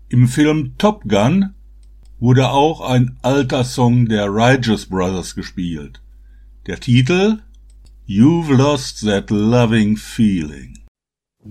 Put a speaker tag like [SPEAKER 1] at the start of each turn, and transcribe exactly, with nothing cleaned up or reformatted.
[SPEAKER 1] Im Film Top Gun wurde auch ein alter Song der Righteous Brothers gespielt. Der Titel: You've Lost That Loving Feeling.